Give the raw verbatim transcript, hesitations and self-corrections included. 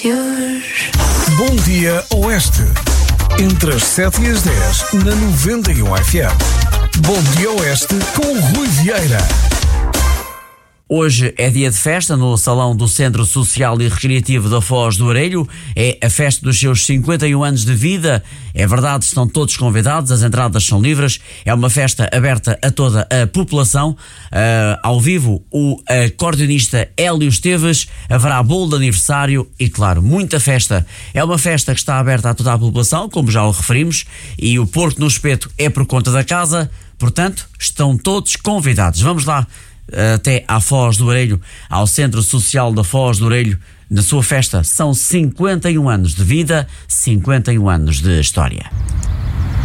Bom Dia Oeste. Entre as sete e as dez, na noventa e um F M. Bom Dia Oeste com o Rui Vieira. Hoje é dia de festa no Salão do Centro Social e Recreativo da Foz do Orelho. É a festa dos seus cinquenta e um anos de vida. É verdade, estão todos convidados, as entradas são livres. É uma festa aberta a toda a população. Uh, ao vivo, o acordeonista Hélio Esteves. Haverá bolo de aniversário e, claro, muita festa. É uma festa que está aberta a toda a população, como já o referimos, e o Porco no Espeto é por conta da casa. Portanto, estão todos convidados. Vamos lá até à Foz do Orelho, ao Centro Social da Foz do Orelho, na sua festa. São cinquenta e um anos de vida, cinquenta e um anos de história.